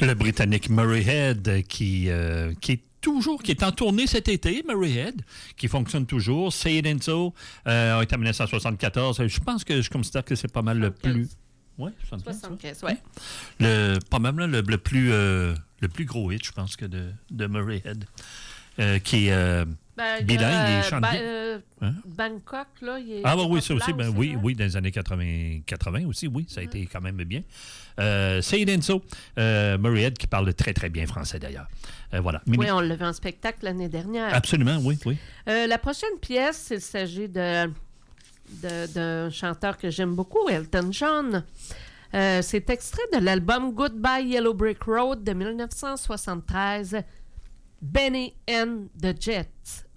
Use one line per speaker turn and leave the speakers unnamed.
Le Britannique Murray Head qui est en tournée cet été, Murray Head, qui fonctionne toujours. Say It Ain't So a été en 1974. Je pense que je considère que c'est pas mal le plus... Oui,
75, oui.
Probablement le plus gros hit, je pense, que de Murray Head, qui est bilingue et chante bien.
Bangkok, là, il est...
Ah oui, ça aussi, oui, dans les années 80 aussi, oui, ça a été quand même bien. Say It Ain't So, Murray Head qui parle très, très bien français, d'ailleurs. Voilà.
Oui, on l'a vu en spectacle l'année dernière.
Absolument, oui.
La prochaine pièce, il s'agit d'un chanteur que j'aime beaucoup, Elton John. C'est extrait de l'album Goodbye Yellow Brick Road de 1973, Benny and the Jets.